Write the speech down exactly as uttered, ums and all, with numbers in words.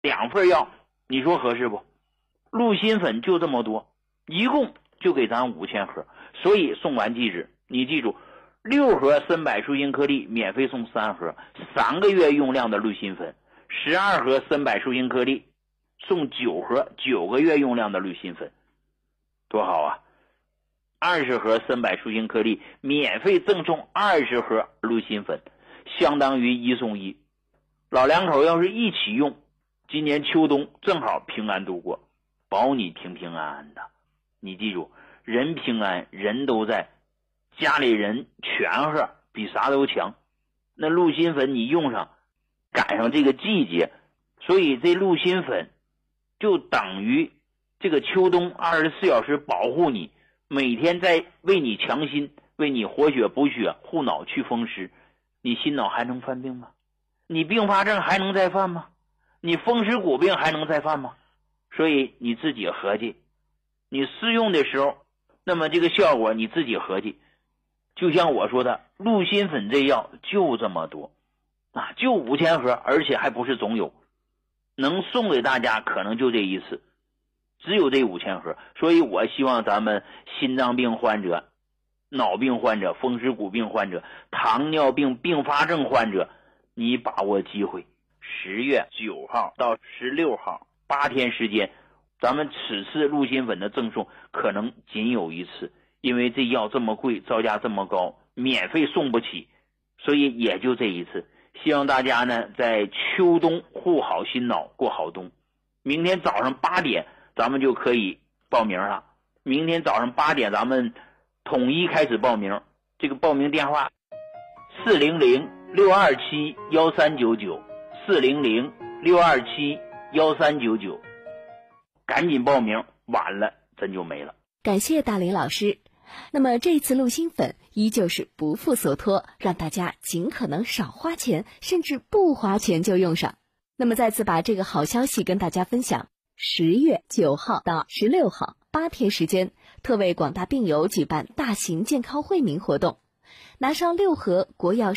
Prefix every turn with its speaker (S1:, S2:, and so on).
S1: 两份药，你说合适不？鹿心粉就这么多，一共就给咱五千盒，所以送完即止。你记住，六盒参柏舒心颗粒免费送三盒，三个月用量的鹿心粉；十二盒参柏舒心颗粒送九盒，九个月用量的鹿心粉，多好啊！二十盒参柏舒心颗粒免费赠送二十盒鹿心粉，相当于一送一。老两口要是一起用，今年秋冬正好平安度过，保你平平安安的。你记住，人平安人都在，家里人全乎比啥都强。那鹿心粉你用上，赶上这个季节，所以这鹿心粉就等于这个秋冬二十四小时保护你，每天在为你强心，为你活血补血，护脑去风湿。你心脑还能犯病吗？你并发症还能再犯吗？你风湿骨病还能再犯吗？所以你自己合计，你试用的时候，那么这个效果你自己合计。就像我说的，鹿心粉这药就这么多啊，就五千盒，而且还不是总有，能送给大家可能就这一次，只有这五千盒。所以我希望咱们心脏病患者、脑病患者、风湿骨病患者、糖尿病并发症患者，你把握机会。十月九号到十六号八天时间，咱们此次鹿心粉的赠送可能仅有一次，因为这药这么贵，造价这么高，免费送不起，所以也就这一次。希望大家呢在秋冬护好心脑，过好冬。明天早上八点咱们就可以报名了，明天早上八点咱们统一开始报名。这个报名电话四零零六二七一三九九，四零零六二七一三九九，赶紧报名，晚了真就没了。
S2: 感谢大林老师。那么这次鹿心粉依旧是不负所托，让大家尽可能少花钱，甚至不花钱就用上。那么再次把这个好消息跟大家分享，十月九号到十六号八天时间，特为广大病友举办大型健康惠民活动，拿上六盒国药